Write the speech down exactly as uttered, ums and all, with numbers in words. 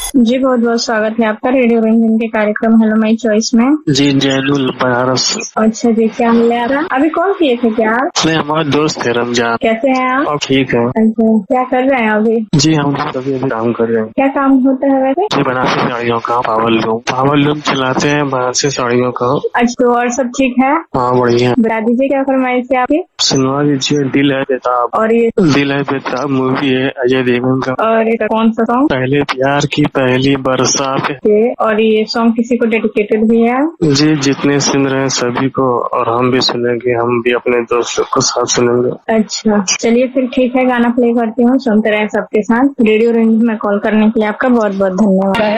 जी बहुत बहुत स्वागत है आपका रेडियो रंजन के कार्यक्रम हेलो माई चॉइस में। जी जैनुल बनारस। अच्छा जी, क्या हाल है आपका? अभी कॉल किए थे क्या आप? नहीं, हमारे दोस्त है रमजान। कैसे हैं आप? और ठीक है। अच्छा, क्या कर रहे हैं अभी? जी हम अभी अभी काम कर रहे हैं। क्या काम होता है वैसे? जी बनारसी साड़ियों का पावर लूम पावर लूम चलाते हैं बनारसी साड़ियों का। अच्छा, तो और सब ठीक है? हाँ बढ़िया। बता दीजिए क्या फरमाइश है आपकी? सुनवा दीजिए दिल है बेताब। और ये दिल है बेताब मूवी है अजय देवगन का। और ये कौन सा सॉन्ग? पहले प्यार की पहली बरसात। और ये सॉन्ग किसी को डेडिकेटेड भी है? जी जितने सुन रहे हैं सभी को, और हम भी सुनेंगे, हम भी अपने दोस्तों को साथ सुनेंगे। अच्छा चलिए फिर ठीक है, गाना प्ले करती हूँ, सुनते रहे सबके साथ। रेडियो रेंज में कॉल करने के लिए आपका बहुत बहुत धन्यवाद।